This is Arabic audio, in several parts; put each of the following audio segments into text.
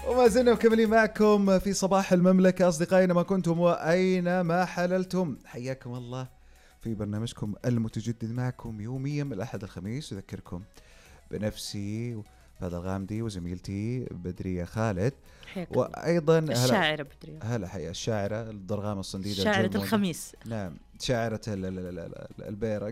وما زلنا مكملين معكم في صباح المملكة أصدقائنا ما كنتم وأينما حللتم، حياكم الله في برنامجكم المتجدد معكم يوميا من الأحد الخميس. أذكركم بنفسي فهذا الغامدي وزميلتي بدرية خالد، وأيضا الشاعرة بدرية. هلا حيا الشاعرة الضرغام الصنديدة شاعرة الخميس. نعم شاعرة البيرق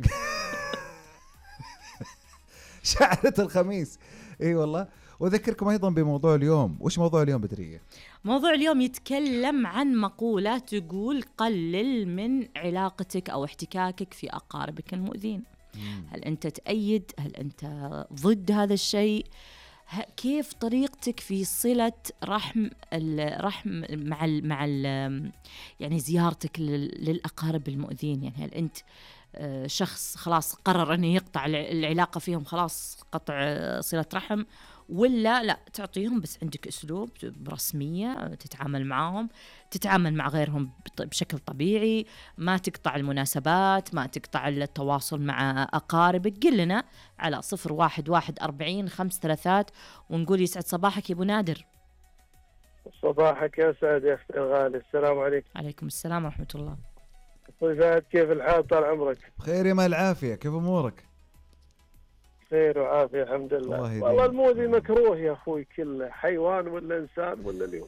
شاعرة الخميس. اي والله. وأذكركم أيضا بموضوع اليوم. وش موضوع اليوم بدرية؟ موضوع اليوم يتكلم عن مقولة تقول قلل من علاقتك أو احتكاكك في أقاربك المؤذين. هل أنت تأيد؟ هل أنت ضد هذا الشيء؟ كيف طريقتك في صلة الرحم مع يعني زيارتك للأقارب المؤذين؟ يعني هل أنت شخص خلاص قرر أنه يقطع العلاقة فيهم، خلاص قطع صلة رحم، ولا لا تعطيهم بس عندك أسلوب برسمية تتعامل معهم، تتعامل مع غيرهم بشكل طبيعي، ما تقطع المناسبات، ما تقطع التواصل مع أقاربك؟ قل لنا على 01140533 ونقول يسعد صباحك يا أبو نادر. صباحك يا سعد يا أختي الغالي. السلام عليكم. عليكم السلام ورحمة الله. طيب كيف الحال؟ طال عمرك. بخير يا ما العافية، كيف أمورك؟ خير وعافية الحمد لله. والله الموذي مكروه يا أخوي، كله حيوان ولا إنسان ولا اليوم.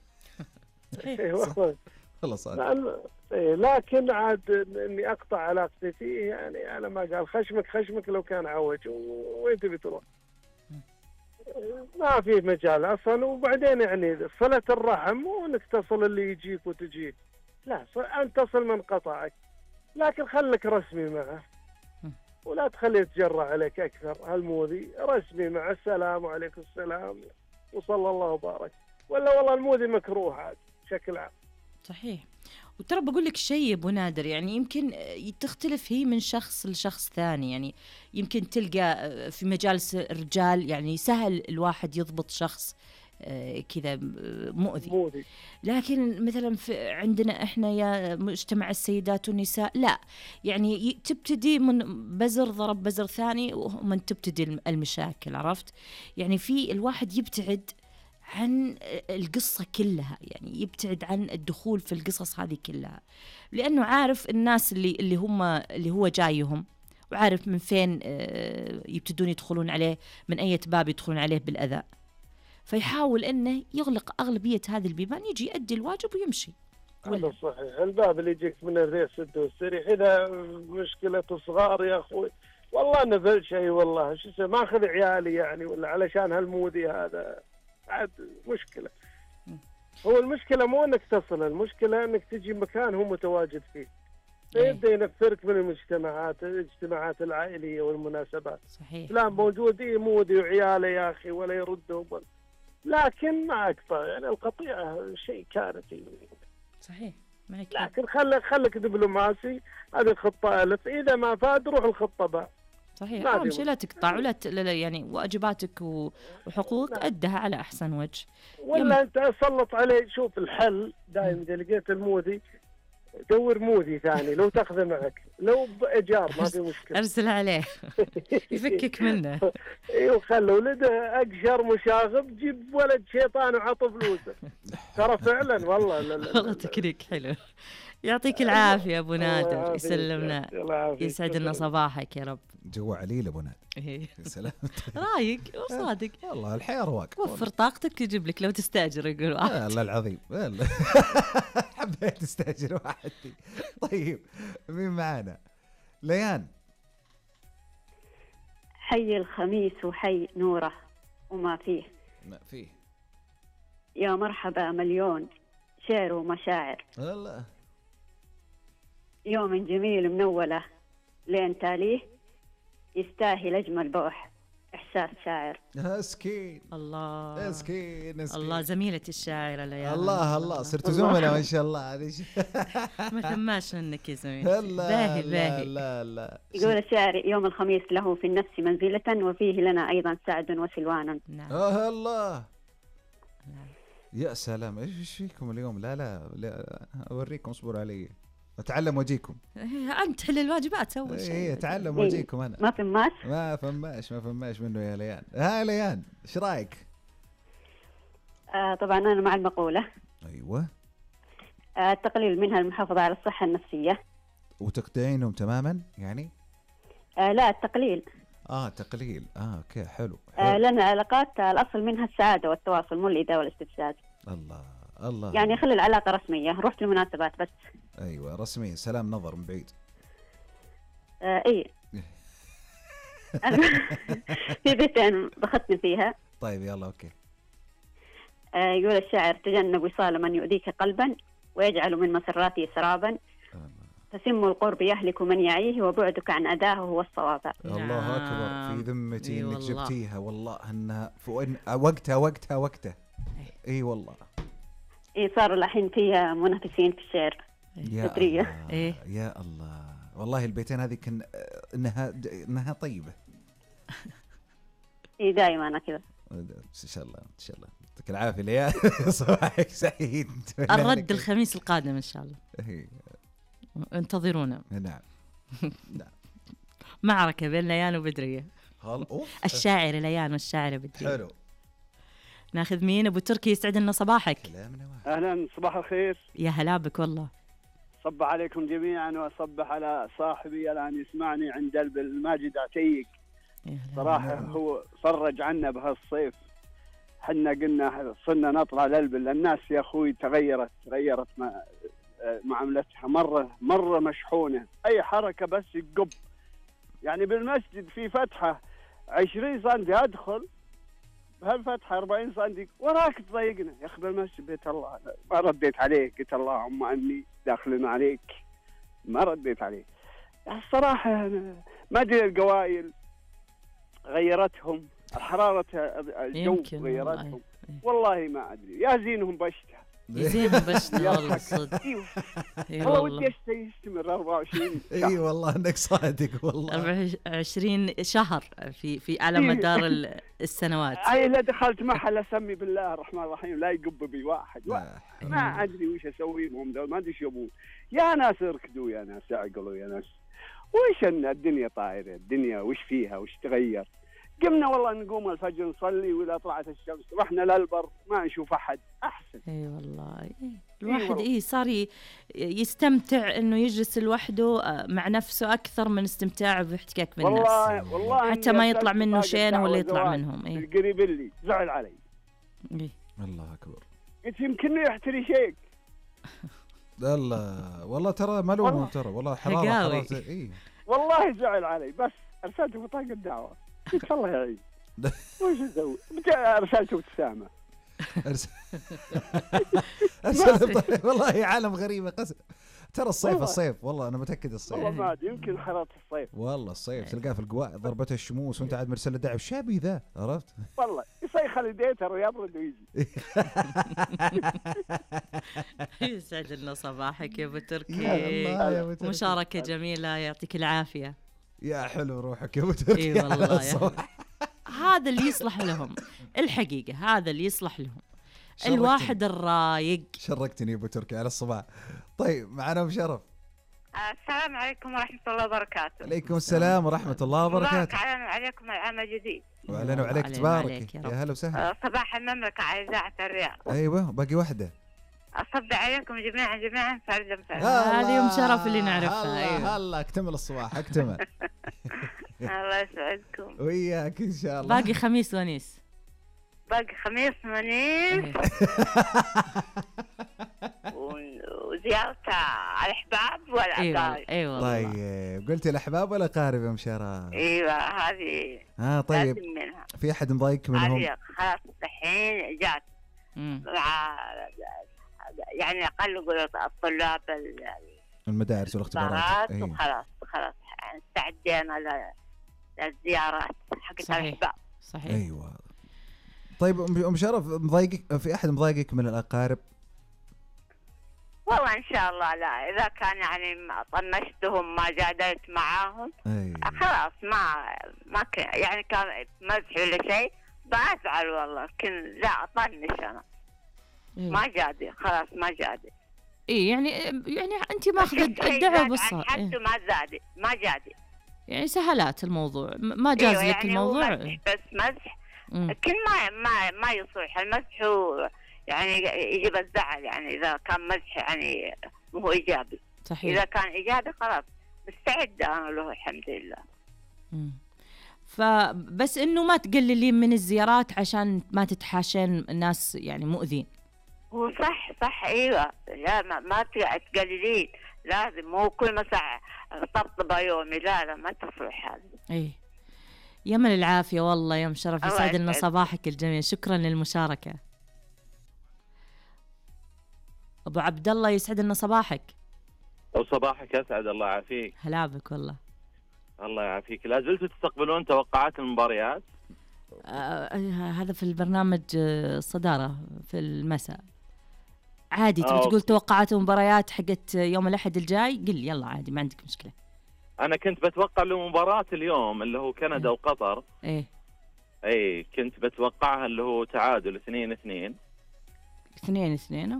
والله صار. لكن عاد إني أقطع علاقتي فيه، يعني أنا ما قال خشمك لو كان عوج وين تبي تروح؟ ما في مجال أصلا. وبعدين يعني صلة الرحم مو إنك تصل اللي يجيك وتجيك، لا، أنت تصل من قطعك، لكن خلك رسمي معه ولا تخليه يتجرع عليك أكثر. هالموذي رسمي مع السلام وعليكم السلام وصلى الله وبارك. ولا والله الموذي مكروه عاد بشكل عام. صحيح. وترى بقول لك شيء يا أبو نادر، يعني يمكن تختلف هي من شخص لشخص ثاني. يعني يمكن تلقى في مجالس الرجال يعني سهل الواحد يضبط شخص كذا مؤذي، لكن مثلا عندنا احنا يا مجتمع السيدات والنساء لا، يعني تبتدي من بزر ضرب بزر ثاني ومن تبتدي المشاكل، عرفت؟ يعني في الواحد يبتعد عن القصة كلها، يعني يبتعد عن الدخول في القصص هذه كلها، لأنه عارف الناس اللي هو جايهم، وعارف من فين يبتدون يدخلون عليه، من أي باب يدخلون عليه بالأذى، فيحاول أنه يغلق أغلبية هذه البيبان، يجي يؤدي الواجب ويمشي. هذا صحيح. الباب اللي يجيك من الريح سد والسريح. إذا مشكلة صغار يا أخوي والله نفل شيء، والله شو ما أخذ عيالي يعني ولا علشان هالموذي هذا عاد مشكلة. هو المشكلة مو أنك تصل، المشكلة أنك تجي مكان هو متواجد فيه، فيبدأ ينفرك من الاجتماعات العائلية والمناسبات. صحيح. لا موجود موذي وعياله يا أخي ولا يردهم، لكن ما أقطع. يعني القطيعة شيء كارثي. صحيح. لكن خلك دبلوماسي. هذه الخطة ألف، إذا ما فاد روح الخطة باء. صحيح. أهم شيء لا تقطع ولا يعني واجباتك وحقوقك أدها على أحسن وجه. ولا أنت سلط عليه. شوف الحل دائما إذا لقيت الموذي دور موذي ثاني لو تاخذه معك، لو بإيجار ما في مشكلة. أرسل عليه يفكك منه. ايوه خلي ولده أقشر مشاغب، جيب ولد شيطان وعطه فلوسه. ترى فعلا والله. والله تكنيك حلو. يعطيك العافية أبو نادر، يسلمنا، يسعد لنا صباحك يا رب. جو عليل أبو نادر. يا سلام. رايق وصادق والله الحياة رواق. وفر طاقتك يجيب لك لو تستأجر، يقول واحد. الله العظيم. حبيت تستأجر واحد. طيب مين معانا؟ ليان. حي الخميس وحي نوره وما فيه. ما فيه. يا مرحبا مليون شعر ومشاعر. الله. يوم جميل منوله لين تاليه، يستاهل أجمل بوح إحساس شاعر. اسكين. الله اسكين. الله زميلة الشاعرة ليان. الله صرتوا زملاء ما شاء الله. هذه ما ثماش منك يا زميلة. باهي باهي. لا يقول الشاعر يوم الخميس له في النفس منزلة، وفيه لنا أيضا سعد وسلوانا. نعم. الله. يا سلام. ايش فيكم اليوم؟ لا اوريكم، اصبروا علي اتعلم واجيكم. انت حل الواجبات اول شيء. ايه اتعلم واجيكم انا. ما فماش منه يا ليان. ها ليان ايش رايك؟ طبعا أنا مع المقولة. ايوه. التقليل منها المحافظة على الصحة النفسية. وتقطعينهم تماما يعني؟ لا، التقليل. تقليل. اوكي، حلو. لأن العلاقات الأصل منها السعادة والتواصل، مو الإيذاء والاستفزاز. الله. يعني خلي العلاقة رسمية، رحت المناسبات بس. ايوه، رسميا، سلام نظر من بعيد. إيه. في بيتين بختم فيها. طيب يلا، اوكي. يقول الشاعر: تجنب وصال من يؤذيك قلبا، ويجعل من مسراته سرابا، فسم القرب يهلك من يعيه، وبعدك عن أداه هو الصواب. الله أكبر، في ذمتي إنك والله. جبتيها والله، إنها وقتها. إي والله. صار الحين في منافسين في الشعر. يا بدرية. الله. يا الله، والله البيتين هذه إنها طيبة. دائما أنا كذا. إن شاء الله يعطيك العافية ليا. صباحك سعيد. الرد الخميس القادم إن شاء الله. انتظرونا. نعم. معركة بين ليان وبدرية. الشاعر ليان والشاعر بدرية. حلو. ناخذ مين؟ أبو تركي، يسعد لنا صباحك. أهلا، صباح الخير. يا هلا بك والله. صب عليكم جميعا، وأصبح على صاحبي الآن يسمعني عند الماجد عتيق. صراحة هو فرج عنا بهالصيف. حنا قلنا صرنا نطلع للبل. الناس يا أخوي تغيرت معاملتها مرة مشحونة. أي حركة بس يقب. يعني بالمسجد في فتحة 20 سنتي أدخل، بهالفتحة 40 سنتي وراك تضايقنا يا أخي. بالمسجد بيت الله ما رديت عليه، قلت اللهم أني داخل عليك، ما رديت عليه. الصراحة ما أدري، القوائل غيرتهم، الحرارة الجو غيرتهم. والله ما أدري، يا زينهم بشتها. يزينهم بشتها والله صدق. والله ودي يستمر 24 شهر. اي والله انك صادق والله. 24 شهر في على مدار السنوات. اي لا دخلت محل اسمي بالله الرحمن الرحيم لا يقب بي واحد. ما ادري وش اسوي بهم دول، ما ادري ايش يبون. يا ناس اركدوا، يا ناس اعقلوا، يا ناس وش الدنيا طايره، الدنيا وش فيها، وش تغير. قمنا والله نقوم الفجر نصلي، وإذا طلعت الشمس رحنا للبر ما نشوف أحد. أحسن. اي والله. الواحد صار يستمتع إنه يجلس لوحده مع نفسه أكثر من استمتاعه باحتكاك بالناس. والله حتى ما يطلع منه شيء ولا يطلع منهم. القريب اللي زعل علي. الله أكبر. قلت يمكن يحتري شيك. لا والله ترى ملوم، ترى والله حرارة. والله زعل علي، بس أرسلته بطاقة الدعوة. قلت الله يعين. وش اسوي؟ ارسلته ابتسامه. والله عالم غريبه قسم. ترى الصيف والله انا متاكد الصيف. والله ما ادري، يمكن خلاص الصيف. والله الصيف تلقاه في القواء ضربته الشموس وانت قاعد مرسل دعوه. شابي ذا، عرفت؟ والله يصيخ الديتر ويبرد ويجي. يسعد لنا صباحك يا ابو تركي. مشاركه جميله، يعطيك العافيه. يا حلو روحك يا ابو تركي. اي والله هذا اللي يصلح لهم الحقيقه، هذا اللي يصلح لهم الواحد الرايق. شركتني يا ابو تركي على الصباح. طيب معنا ابو شرف. السلام عليكم ورحمه الله وبركاته. عليكم السلام ورحمه الله وبركاته. عليكم العام الجديد. وعلينا وعليك تبارك. يا هلا وسهلا. صباح المملكه على اذاعه الرياض. ايوه باقي واحده. أصب عليكم جميعا فردا. هذه يوم شرف اللي نعرفها. هلا اكتمل الصباح اكتمل. الله يسعدكم وياك ان شاء الله. باقي خميس ونيس. وزيارة الأحباب والأقارب. ايوه طيب قلتي الأحباب ولا أقارب يا مشارة؟ ايوه هذه. طيب في أحد مضايق منهم؟ هذه خلاص الحين جات مع يعني أقل الطلاب المدارس والاختبارات. وخلاص استعدينا للزيارات حقت الأحباب. صحيح. أيوة. طيب أم شرف، مضايقك في أحد مضايقك من الأقارب؟ والله إن شاء الله لا، إذا كان يعني طنشتهم ما جادلت معاهم. خلاص ما كان يعني كان مزح ولا شيء بأزعل والله، لكن لا أطنش أنا. ما جادي خلاص ما جادي. يعني أنت ماخذ الدعوة بالصوت. حتى ما جادي. يعني سهلات الموضوع، ما جاز لك يعني الموضوع. بس مزح. لكن ما يصلح المزح يعني يجيب الزعل، يعني إذا كان مزح يعني مو إيجابي. صحيح. إذا كان إيجابي خلاص مستعدة أنا له الحمد لله. فبس إنه ما تقللين من الزيارات عشان ما تتحاشين الناس يعني مؤذين. هو صح أيوة، لا ما تقللين، لازم مو كل مساء طبطبة يومي، لا ما تصلح هذا. إيه يمن العافية والله، يوم شرف، يسعد لنا صباحك الجميل، شكرا للمشاركة. أبو عبد الله يسعد لنا صباحك. أو صباحك أسعد، الله يعافيك. هلا بك والله. الله يعافيك. لا زلتوا تستقبلون توقعات المباريات؟ هذا في البرنامج الصدارة في المساء عادي. تبي تقول توقعات المباريات حقت يوم الأحد الجاي؟ قل يلا عادي، ما عندك مشكلة. أنا كنت بتوقع له مباراة اليوم اللي هو كندا وقطر. إيه كنت بتوقعها اللي هو تعادل 2-2. 2-2